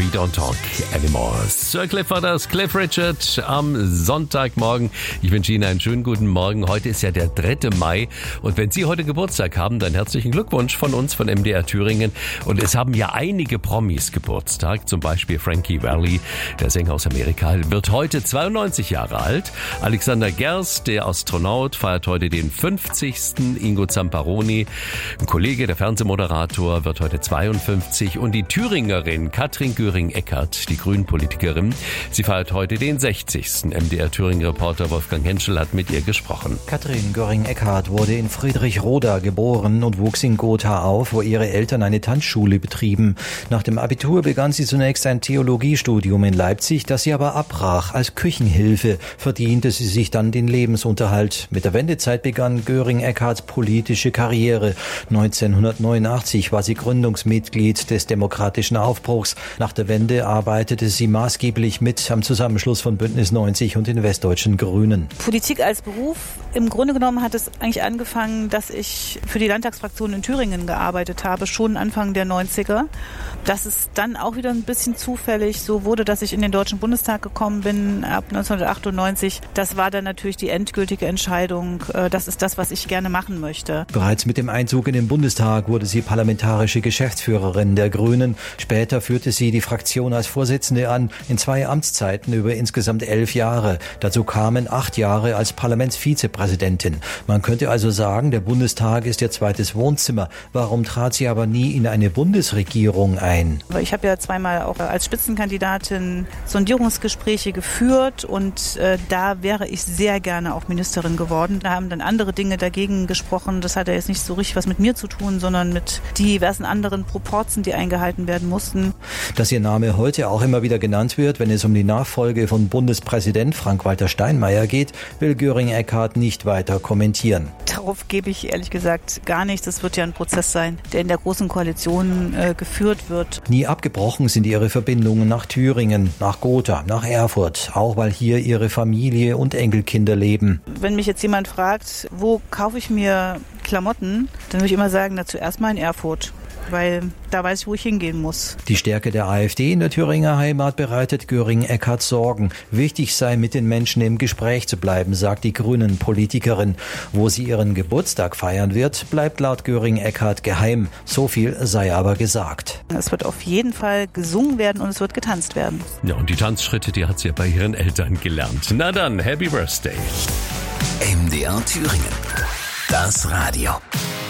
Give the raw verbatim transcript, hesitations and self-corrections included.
Don't Talk Anymore. Sir Cliff war das, Cliff Richard am Sonntagmorgen. Ich wünsche Ihnen einen schönen guten Morgen. Heute ist ja der dritte Mai und wenn Sie heute Geburtstag haben, dann herzlichen Glückwunsch von uns, von M D R Thüringen. Und es haben ja einige Promis Geburtstag, zum Beispiel Frankie Valli, der Sänger aus Amerika, wird heute zweiundneunzig Jahre alt. Alexander Gerst, der Astronaut, feiert heute den fünfzigsten Ingo Zamparoni, ein Kollege, der Fernsehmoderator, wird heute zweiundfünfzig. Und die Thüringerin Katrin Göring-Eckardt, die Grünen-Politikerin, sie feiert heute den sechzigsten M D R Thüringen-Reporter Wolfgang Henschel hat mit ihr gesprochen. Katrin Göring-Eckardt wurde in Friedrichroda geboren und wuchs in Gotha auf, wo ihre Eltern eine Tanzschule betrieben. Nach dem Abitur begann sie zunächst ein Theologiestudium in Leipzig, das sie aber abbrach. Als Küchenhilfe verdiente sie sich dann den Lebensunterhalt. Mit der Wendezeit begann Göring-Eckardts politische Karriere. neunzehnhundertneunundachtzig war sie Gründungsmitglied des Demokratischen Aufbruchs. Nach der Wende arbeitete sie maßgeblich mit am Zusammenschluss von Bündnis neunzig und den Westdeutschen Grünen. Politik als Beruf. Im Grunde genommen hat es eigentlich angefangen, dass ich für die Landtagsfraktion in Thüringen gearbeitet habe, schon Anfang der neunziger. Dass es dann auch wieder ein bisschen zufällig so wurde, dass ich in den Deutschen Bundestag gekommen bin ab neunzehnhundertachtundneunzig. Das war dann natürlich die endgültige Entscheidung. Das ist das, was ich gerne machen möchte. Bereits mit dem Einzug in den Bundestag wurde sie parlamentarische Geschäftsführerin der Grünen. Später führte sie die Fraktion als Vorsitzende an, in zwei Amtszeiten über insgesamt elf Jahre. Dazu kamen acht Jahre als Parlamentsvizepräsidentin. Man könnte also sagen, der Bundestag ist ihr zweites Wohnzimmer. Warum trat sie aber nie in eine Bundesregierung ein? Ich habe ja zweimal auch als Spitzenkandidatin Sondierungsgespräche geführt und äh, da wäre ich sehr gerne auch Ministerin geworden. Da haben dann andere Dinge dagegen gesprochen. Das hat ja jetzt nicht so richtig was mit mir zu tun, sondern mit diversen anderen Proporzen, die eingehalten werden mussten. Dass ihr Name heute auch immer wieder genannt wird, wenn es um die Nachfolge von Bundespräsident Frank-Walter Steinmeier geht, will Göring-Eckardt nicht weiter kommentieren. Darauf gebe ich ehrlich gesagt gar nichts. Das wird ja ein Prozess sein, der in der Großen Koalition äh, geführt wird. Nie abgebrochen sind ihre Verbindungen nach Thüringen, nach Gotha, nach Erfurt, auch weil hier ihre Familie und Enkelkinder leben. Wenn mich jetzt jemand fragt, wo kaufe ich mir Klamotten, dann würde ich immer sagen, na, zuerst mal in Erfurt. Weil da weiß ich, wo ich hingehen muss. Die Stärke der AfD in der Thüringer Heimat bereitet Göring-Eckardt Sorgen. Wichtig sei, mit den Menschen im Gespräch zu bleiben, sagt die Grünen-Politikerin. Wo sie ihren Geburtstag feiern wird, bleibt laut Göring-Eckardt geheim. So viel sei aber gesagt. Es wird auf jeden Fall gesungen werden und es wird getanzt werden. Ja, und die Tanzschritte, die hat sie ja bei ihren Eltern gelernt. Na dann, Happy Birthday. M D R Thüringen. Das Radio.